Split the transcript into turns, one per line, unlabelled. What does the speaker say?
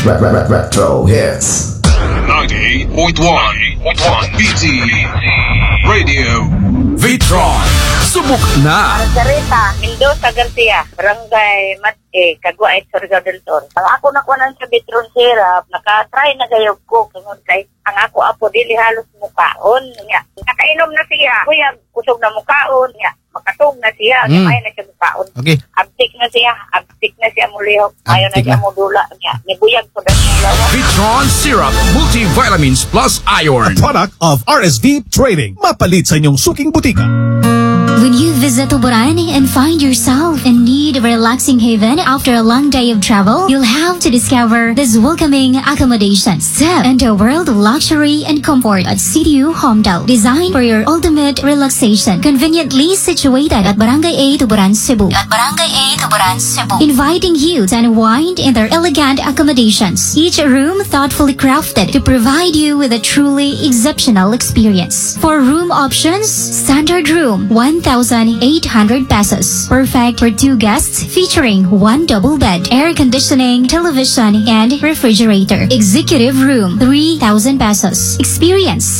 Retro hits.
98.1 BT Radio.
Vitron, subok na!
Margarita Mendoza Garcia, Barangay Mate, Caguait, Surigao del Toro. Ang ako nakuha sa Vitron syrup, nakatry na gayog ko. Tungod kay ang ako apo dili halos mukaon. Nakainom na siya. Kuya, kusog na mukaon. Makatog na siya. May na siya mukaon.
Okay.
Abtik na siya mulihok. Ayaw na
Abtik
siya
na.
mudula niya. Nibuyag ko na siya lawa.
Vitron Syrup Multivitamins Plus Iron.
Product of RSV Trading. Mapalit sa inyong suking butika.
When you visit Tuburan and find yourself in need of a relaxing haven after a long day of travel, you'll have to discover this welcoming accommodation. Step into a world of luxury and comfort at CDU Homedale, designed for your ultimate relaxation. Conveniently situated at Barangay A, Tuburan, Cebu. Inviting you to unwind in their elegant accommodations. Each room thoughtfully crafted to provide you with a truly exceptional experience. For room options, standard room, 1,800 pesos. Perfect for 2 guests, featuring 1 double bed, air conditioning, television, and refrigerator. Executive room, 3,000 pesos. Experience